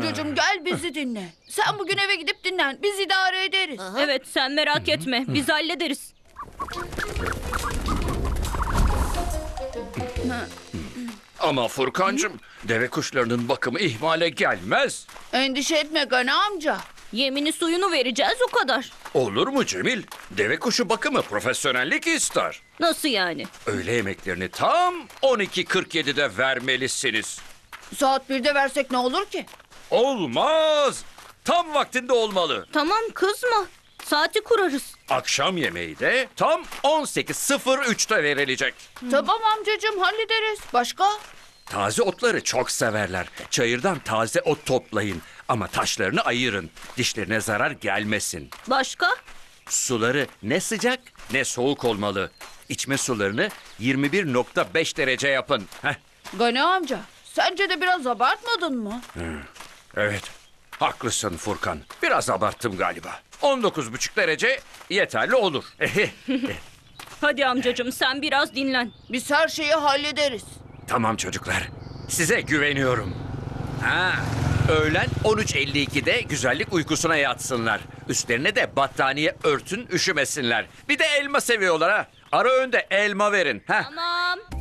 amcacığım gel bizi dinle. Sen bugün eve gidip dinlen. Biz idare ederiz. Evet, sen merak etme. Biz hallederiz. Ama Furkancığım, deve kuşlarının bakımı ihmale gelmez. Endişe etme Gani amca. Yemini suyunu vereceğiz, o kadar. Olur mu Cemil? Deve kuşu bakımı profesyonellik ister. Nasıl yani? Öğle yemeklerini tam 12.47'de vermelisiniz. Saat 1'de versek ne olur ki? Olmaz. Tam vaktinde olmalı. Tamam, kızma. Saati kurarız. Akşam yemeği de tam 18.03'te verilecek. Tamam amcacığım hallederiz. Başka? Taze otları çok severler. Çayırdan taze ot toplayın. Ama taşlarını ayırın. Dişlerine zarar gelmesin. Başka? Suları ne sıcak ne soğuk olmalı. İçme sularını 21.5 derece yapın. Heh, Gani amca sence de biraz abartmadın mı? evet, haklısın Furkan. Biraz abarttım galiba. 19.5 derece yeterli olur. Hadi amcacığım, sen biraz dinlen. Biz her şeyi hallederiz. Tamam çocuklar, size güveniyorum. Öğlen 13.52'de güzellik uykusuna yatsınlar. Üstlerine de battaniye örtün, üşümesinler. Bir de elma seviyorlar ha. Ara öğünde elma verin. Tamam.